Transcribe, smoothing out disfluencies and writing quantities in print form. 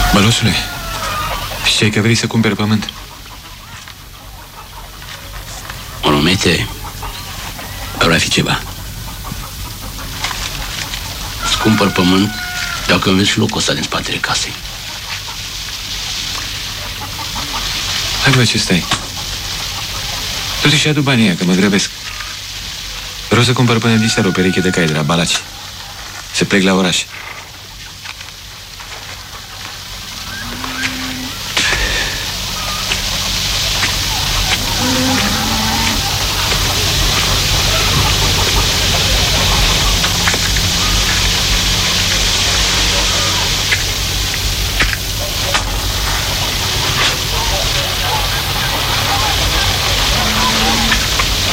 Bălosule, știi că vrei să cumperi pământ? Monumete, ar fi ceva. Îți cumpăr pământ dacă îmi vezi și locul ăsta din spatele casei. Hai, bă, ce stai? Du-te și adu banii ăia, că mă grăbesc. Vreau să cumpăr până diseară o pereche de cai de la Balaci. Să plec la oraș.